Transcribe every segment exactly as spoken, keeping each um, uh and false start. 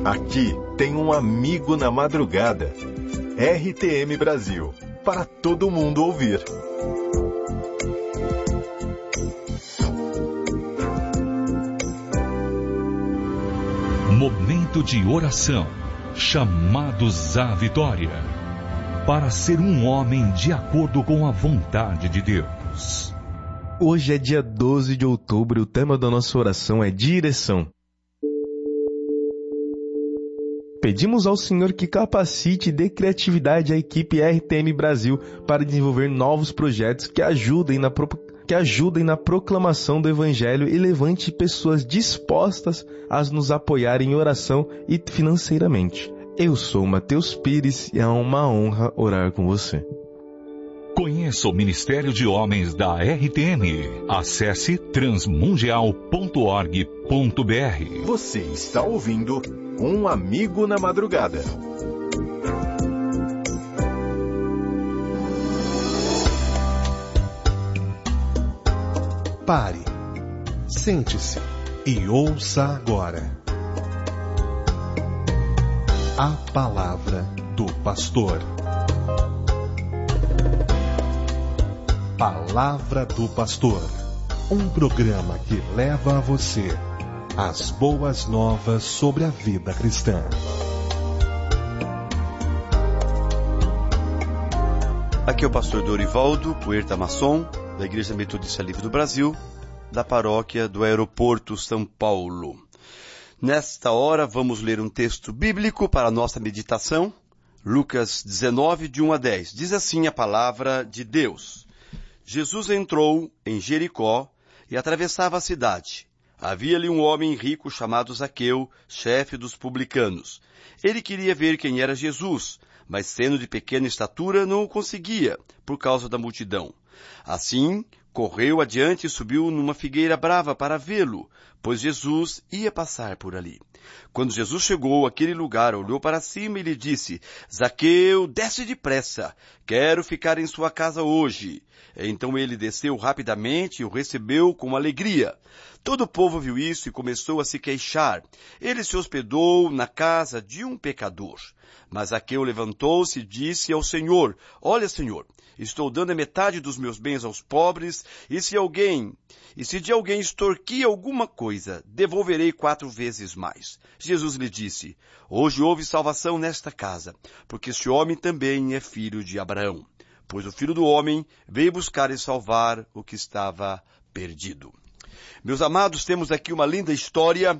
Aqui tem um amigo na madrugada. R T M Brasil, para todo mundo ouvir. Momento de oração, chamados à vitória, para ser um homem de acordo com a vontade de Deus. Hoje é dia doze de outubro e o tema da nossa oração é direção. Pedimos ao Senhor que capacite e dê criatividade à equipe R T M Brasil para desenvolver novos projetos que ajudem na, pro... que ajudem na proclamação do Evangelho e levante pessoas dispostas a nos apoiar em oração e financeiramente. Eu sou Matheus Pires e é uma honra orar com você. Conheça o Ministério de Homens da R T M. Acesse transmundial ponto org ponto br. Você está ouvindo Um Amigo na Madrugada. Pare, sente-se e ouça agora a palavra do pastor. Palavra do Pastor, um programa que leva a você as boas novas sobre a vida cristã. Aqui é o pastor Dorivaldo Puerta Masson, da Igreja Metodista Livre do Brasil, da paróquia do Aeroporto São Paulo. Nesta hora vamos ler um texto bíblico para a nossa meditação, Lucas dezenove, de um a dez. Diz assim a palavra de Deus. Jesus entrou em Jericó e atravessava a cidade. Havia ali um homem rico chamado Zaqueu, chefe dos publicanos. Ele queria ver quem era Jesus, mas sendo de pequena estatura não o conseguia, por causa da multidão. Assim, correu adiante e subiu numa figueira brava para vê-lo, pois Jesus ia passar por ali. Quando Jesus chegou àquele lugar, olhou para cima e lhe disse: Zaqueu, desce depressa, quero ficar em sua casa hoje. Então ele desceu rapidamente e o recebeu com alegria. Todo o povo viu isso e começou a se queixar. Ele se hospedou na casa de um pecador. Mas Zaqueu levantou-se e disse ao Senhor: Olha, Senhor, estou dando a metade dos meus bens aos pobres, e se alguém, e se de alguém extorquir alguma coisa, devolverei quatro vezes mais. Jesus lhe disse: Hoje houve salvação nesta casa, porque este homem também é filho de Abraão. Pois o Filho do Homem veio buscar e salvar o que estava perdido. Meus amados, temos aqui uma linda história,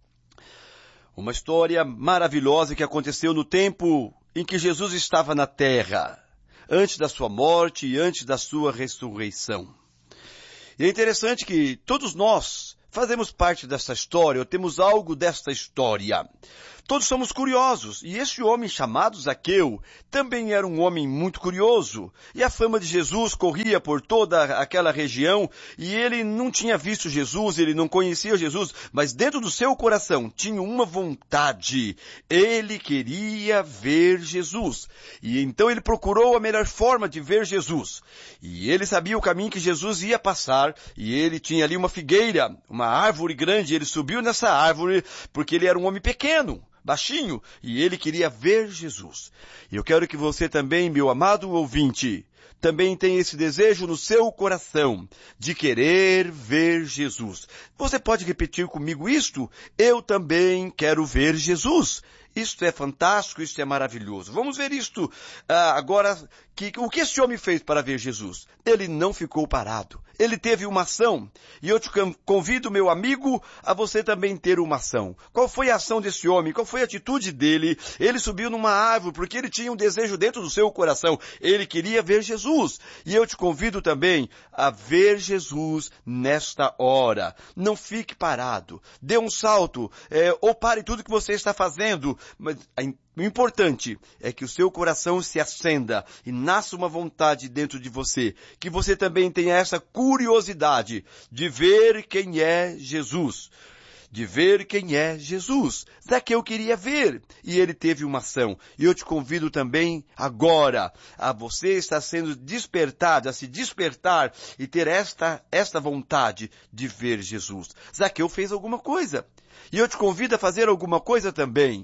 uma história maravilhosa que aconteceu no tempo em que Jesus estava na terra, antes da sua morte e antes da sua ressurreição. E é interessante que todos nós fazemos parte dessa história, ou temos algo desta história. Todos somos curiosos, e esse homem chamado Zaqueu também era um homem muito curioso, e a fama de Jesus corria por toda aquela região, e ele não tinha visto Jesus, ele não conhecia Jesus, mas dentro do seu coração tinha uma vontade, ele queria ver Jesus, e então ele procurou a melhor forma de ver Jesus, e ele sabia o caminho que Jesus ia passar, e ele tinha ali uma figueira, uma árvore grande, ele subiu nessa árvore, porque ele era um homem pequeno, baixinho, e ele queria ver Jesus. E eu quero que você também, meu amado ouvinte, também tenha esse desejo no seu coração de querer ver Jesus. Você pode repetir comigo isto? Eu também quero ver Jesus. Isto é fantástico, isto é maravilhoso. Vamos ver isto ah, agora. Que, o que esse homem fez para ver Jesus? Ele não ficou parado. Ele teve uma ação. E eu te convido, meu amigo, a você também ter uma ação. Qual foi a ação desse homem? Qual foi a atitude dele? Ele subiu numa árvore porque ele tinha um desejo dentro do seu coração. Ele queria ver Jesus. E eu te convido também a ver Jesus nesta hora. Não fique parado. Dê um salto. É, ou pare tudo que você está fazendo. Mas o importante é que o seu coração se acenda e nasça uma vontade dentro de você, que você também tenha essa curiosidade de ver quem é Jesus. De ver quem é Jesus. Zaqueu queria ver, e ele teve uma ação. E eu te convido também agora a você estar sendo despertado, a se despertar e ter esta, esta vontade de ver Jesus. Zaqueu fez alguma coisa. E eu te convido a fazer alguma coisa também.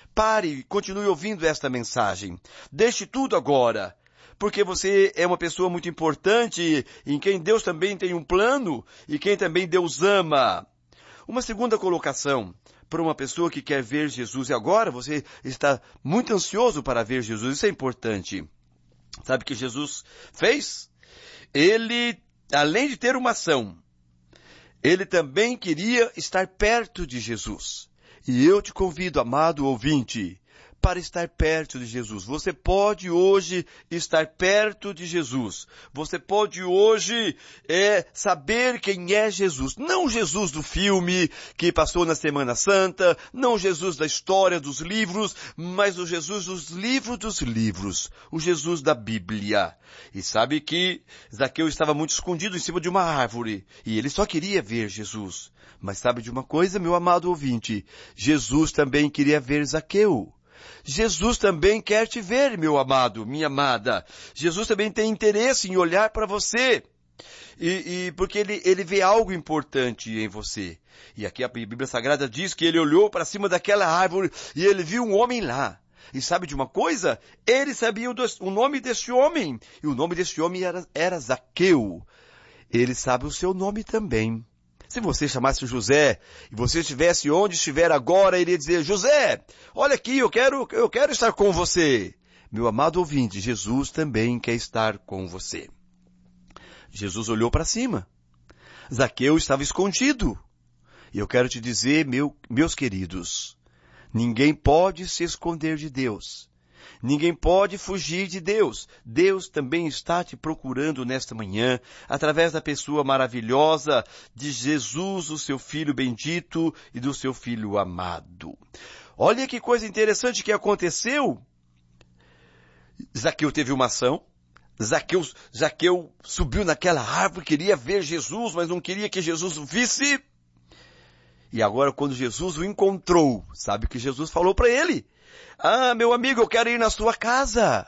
Pare, continue ouvindo esta mensagem. Deixe tudo agora, porque você é uma pessoa muito importante, em quem Deus também tem um plano e quem também Deus ama. Uma segunda colocação para uma pessoa que quer ver Jesus, e agora você está muito ansioso para ver Jesus, isso é importante. Sabe o que Jesus fez? Ele, além de ter uma ação, ele também queria estar perto de Jesus. E eu te convido, amado ouvinte, para estar perto de Jesus. Você pode hoje estar perto de Jesus. Você pode hoje é, saber quem é Jesus. Não Jesus do filme que passou na Semana Santa, não Jesus da história dos livros, mas o Jesus dos livros dos livros, o Jesus da Bíblia. E sabe que Zaqueu estava muito escondido em cima de uma árvore e ele só queria ver Jesus. Mas sabe de uma coisa, meu amado ouvinte? Jesus também queria ver Zaqueu. Jesus também quer te ver, meu amado, minha amada. Jesus também tem interesse em olhar para você. E, e porque ele, ele vê algo importante em você. E aqui a Bíblia Sagrada diz que ele olhou para cima daquela árvore e ele viu um homem lá. E sabe de uma coisa? Ele sabia o, o nome desse homem. E o nome desse homem era, era Zaqueu. Ele sabe o seu nome também. Se você chamasse José e você estivesse onde estiver agora, ele iria dizer, José, olha aqui, eu quero, eu quero estar com você. Meu amado ouvinte, Jesus também quer estar com você. Jesus olhou para cima. Zaqueu estava escondido. E eu quero te dizer, meu, meus queridos, ninguém pode se esconder de Deus. Ninguém pode fugir de Deus. Deus também está te procurando nesta manhã, através da pessoa maravilhosa de Jesus, o seu Filho bendito e do seu Filho amado. Olha que coisa interessante que aconteceu. Zaqueu teve uma ação. Zaqueu, Zaqueu subiu naquela árvore, queria ver Jesus, mas não queria que Jesus o visse. E agora, quando Jesus o encontrou, sabe o que Jesus falou para ele? Ah, meu amigo, eu quero ir na sua casa.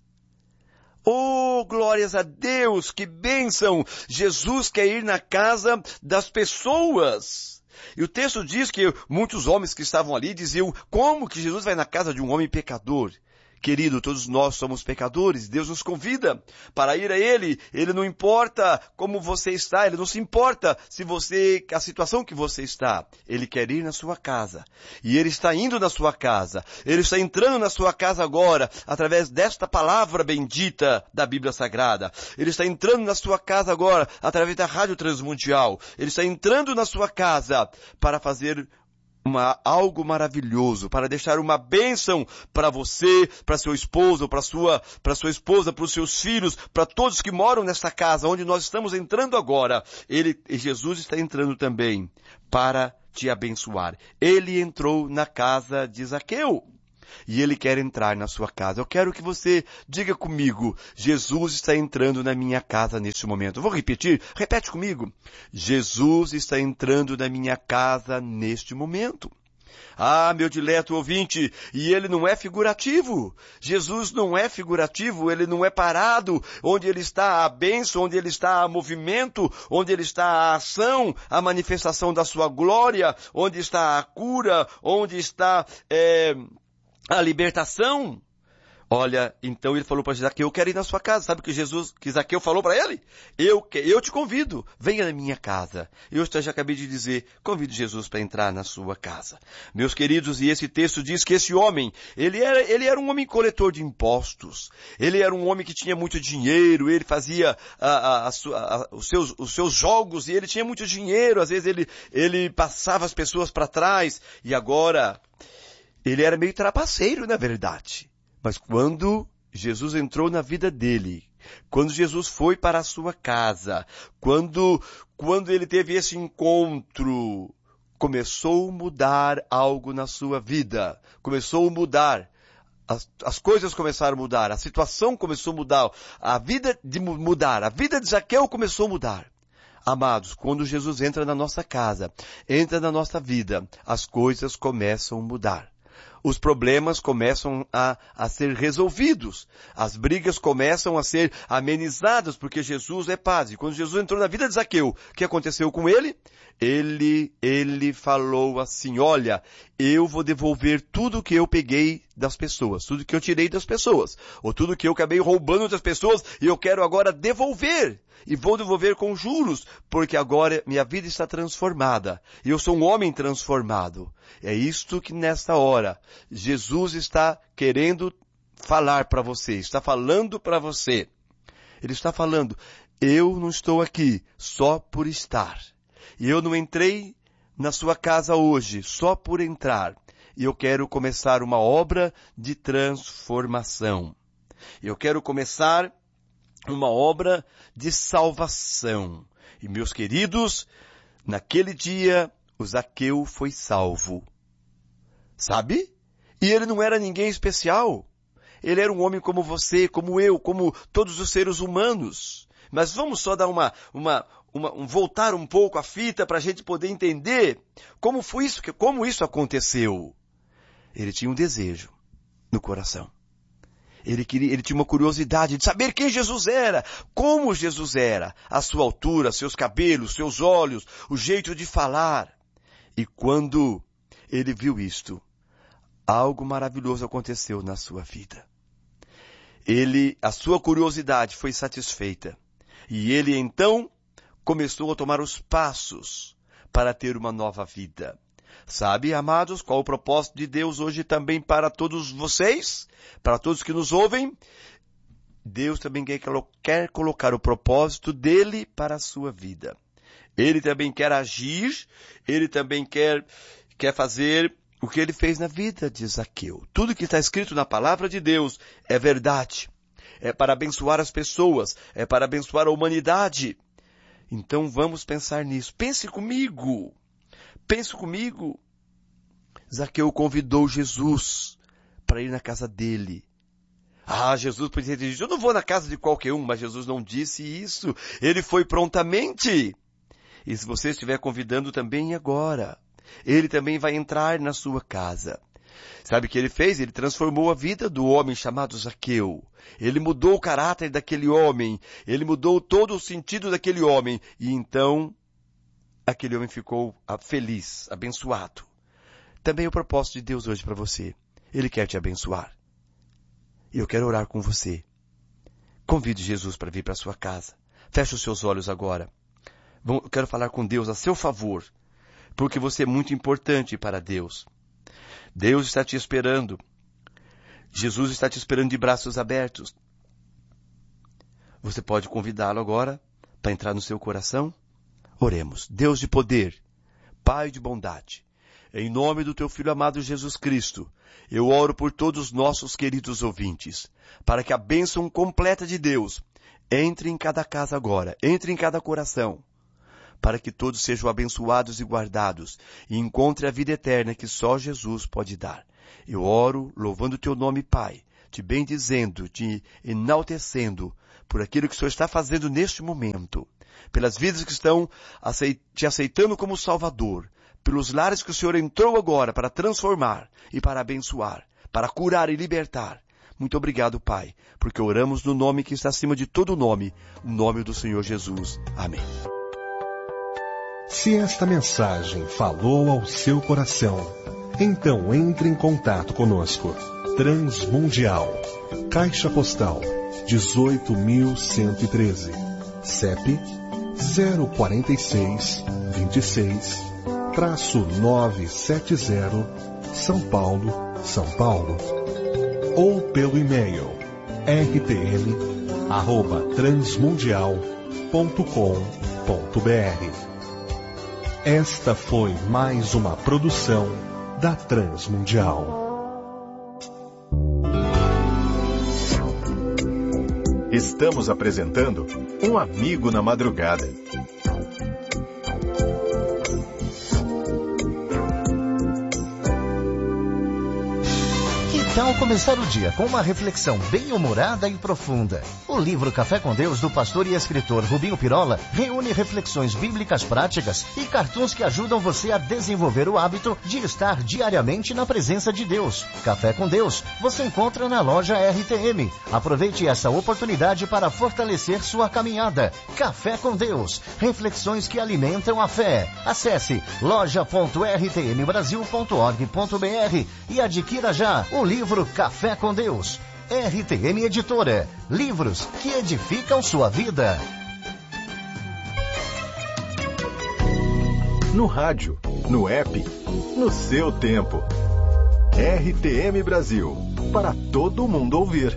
Oh, glórias a Deus, que bênção! Jesus quer ir na casa das pessoas. E o texto diz que muitos homens que estavam ali diziam, como que Jesus vai na casa de um homem pecador? Querido, todos nós somos pecadores, Deus nos convida para ir a Ele. Ele não importa como você está, Ele não se importa se você, a situação que você está. Ele quer ir na sua casa. E Ele está indo na sua casa. Ele está entrando na sua casa agora, através desta palavra bendita da Bíblia Sagrada. Ele está entrando na sua casa agora, através da Rádio Transmundial. Ele está entrando na sua casa para fazer Uma, algo maravilhoso, para deixar uma bênção para você, para seu esposo, para sua, para sua esposa, para os seus filhos, para todos que moram nesta casa, onde nós estamos entrando agora. Ele, Jesus está entrando também para te abençoar. Ele entrou na casa de Zaqueu. E Ele quer entrar na sua casa. Eu quero que você diga comigo, Jesus está entrando na minha casa neste momento. Eu vou repetir, repete comigo. Jesus está entrando na minha casa neste momento. Ah, meu dileto ouvinte, e Ele não é figurativo. Jesus não é figurativo, Ele não é parado. Onde Ele está a bênção, onde Ele está a movimento, onde Ele está a ação, a manifestação da sua glória, onde está a cura, onde está É... a libertação. Olha, então ele falou para Zaqueu, eu quero ir na sua casa. Sabe o que Jesus, que Zaqueu falou para ele? Eu, eu te convido, venha na minha casa. Eu já acabei de dizer, convido Jesus para entrar na sua casa. Meus queridos, e esse texto diz que esse homem, ele era, ele era um homem coletor de impostos. Ele era um homem que tinha muito dinheiro, ele fazia a, a, a, a, os, seus, os seus jogos e ele tinha muito dinheiro. Às vezes ele, ele passava as pessoas para trás e agora ele era meio trapaceiro, na verdade. Mas quando Jesus entrou na vida dele, quando Jesus foi para a sua casa, quando, quando ele teve esse encontro, começou a mudar algo na sua vida. Começou a mudar. As, as coisas começaram a mudar. A situação começou a mudar. A vida de mudar. A vida de Zaqueu começou a mudar. Amados, quando Jesus entra na nossa casa, entra na nossa vida, as coisas começam a mudar. os problemas começam a, a ser resolvidos. As brigas começam a ser amenizadas, porque Jesus é paz. E quando Jesus entrou na vida de Zaqueu, o que aconteceu com ele? Ele, ele falou assim, olha, eu vou devolver tudo que eu peguei das pessoas, tudo que eu tirei das pessoas, ou tudo que eu acabei roubando das pessoas, e eu quero agora devolver. E vou devolver com juros, porque agora minha vida está transformada. E eu sou um homem transformado. É isto que nesta hora Jesus está querendo falar para você, está falando para você. Ele está falando, eu não estou aqui só por estar. E eu não entrei na sua casa hoje só por entrar. E eu quero começar uma obra de transformação. Eu quero começar uma obra de salvação. E meus queridos, naquele dia, o Zaqueu foi salvo. Sabe? E ele não era ninguém especial. Ele era um homem como você, como eu, como todos os seres humanos. Mas vamos só dar uma, uma, uma um, voltar um pouco a fita para a gente poder entender como foi isso, como isso aconteceu. Ele tinha um desejo no coração. Ele, queria, ele tinha uma curiosidade de saber quem Jesus era, como Jesus era, a sua altura, seus cabelos, seus olhos, o jeito de falar. E quando ele viu isto, algo maravilhoso aconteceu na sua vida. Ele, a sua curiosidade foi satisfeita. E ele então começou a tomar os passos para ter uma nova vida. Sabe, amados, qual o propósito de Deus hoje também para todos vocês? Para todos que nos ouvem? Deus também quer, quer colocar o propósito dele para a sua vida. Ele também quer agir, ele também quer, quer fazer o que ele fez na vida de Zaqueu. Tudo que está escrito na palavra de Deus é verdade. É para abençoar as pessoas, é para abençoar a humanidade. Então vamos pensar nisso. Pense comigo. Pense comigo. Zaqueu convidou Jesus para ir na casa dele. Ah, Jesus podia ter dito, eu não vou na casa de qualquer um, mas Jesus não disse isso. Ele foi prontamente. E se você estiver convidando também agora, ele também vai entrar na sua casa. Sabe o que ele fez? Ele transformou a vida do homem chamado Zaqueu. Ele mudou o caráter daquele homem. Ele mudou todo o sentido daquele homem. E então, aquele homem ficou feliz, abençoado. Também é o propósito de Deus hoje para você. Ele quer te abençoar. E eu quero orar com você. Convide Jesus para vir para a sua casa. Feche os seus olhos agora. Eu quero falar com Deus a seu favor, porque você é muito importante para Deus. Deus está te esperando. Jesus está te esperando de braços abertos. Você pode convidá-lo agora para entrar no seu coração? Oremos. Deus de poder, Pai de bondade, em nome do teu Filho amado Jesus Cristo, eu oro por todos os nossos queridos ouvintes, para que a bênção completa de Deus entre em cada casa agora, entre em cada coração, para que todos sejam abençoados e guardados e encontrem a vida eterna que só Jesus pode dar. Eu oro louvando o teu nome, Pai, te bendizendo, te enaltecendo por aquilo que o Senhor está fazendo neste momento, pelas vidas que estão te aceitando como Salvador, pelos lares que o Senhor entrou agora para transformar e para abençoar, para curar e libertar. Muito obrigado, Pai, porque oramos no nome que está acima de todo nome, o nome do Senhor Jesus. Amém. Se esta mensagem falou ao seu coração, então entre em contato conosco. Transmundial, Caixa Postal dezoito mil cento e treze, C E P zero quatro seis, vinte e seis, novecentos e setenta, São Paulo, São Paulo. Ou pelo e-mail r t m arroba transmundial ponto com ponto b r. Esta foi mais uma produção da Transmundial. Estamos apresentando Um Amigo na Madrugada. Que tal começar o dia com uma reflexão bem-humorada e profunda? O livro Café com Deus, do pastor e escritor Rubinho Pirola, reúne reflexões bíblicas práticas e cartoons que ajudam você a desenvolver o hábito de estar diariamente na presença de Deus. Café com Deus você encontra na loja R T M. Aproveite essa oportunidade para fortalecer sua caminhada. Café com Deus, reflexões que alimentam a fé. Acesse loja ponto r t m brasil ponto org ponto b r e adquira já o livro Café com Deus. R T M Editora. Livros que edificam sua vida. No rádio, no app, no seu tempo. R T M Brasil. Para todo mundo ouvir.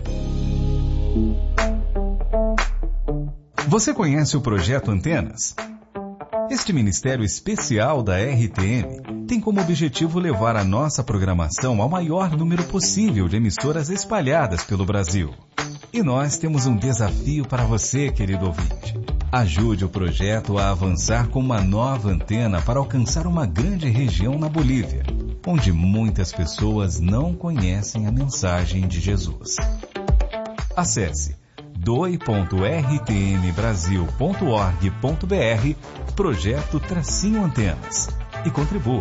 Você conhece o Projeto Antenas? Este ministério especial da R T M tem como objetivo levar a nossa programação ao maior número possível de emissoras espalhadas pelo Brasil. E nós temos um desafio para você, querido ouvinte. Ajude o projeto a avançar com uma nova antena para alcançar uma grande região na Bolívia, onde muitas pessoas não conhecem a mensagem de Jesus. Acesse doe ponto r t m brasil ponto org ponto b r Projeto Tracinho Antenas e contribua.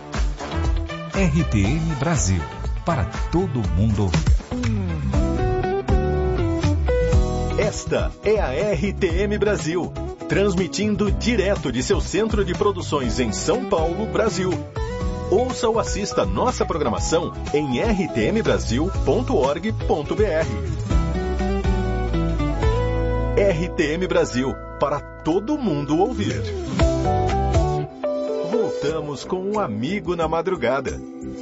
R T M Brasil, para todo mundo ouvir. Esta é a R T M Brasil, transmitindo direto de seu centro de produções em São Paulo, Brasil. Ouça ou assista nossa programação em r t m brasil ponto org ponto b r. R T M Brasil, para todo mundo ouvir. Voltamos com um amigo na madrugada.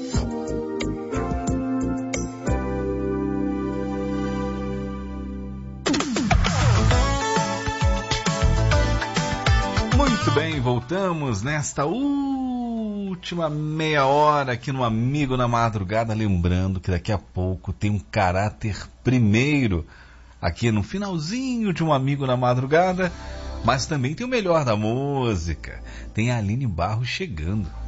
Muito bem, voltamos nesta última meia hora aqui no Amigo na Madrugada. Lembrando que daqui a pouco tem um caráter primeiro aqui no finalzinho de um Amigo na Madrugada, mas também tem o melhor da música. Tem a Aline Barros chegando.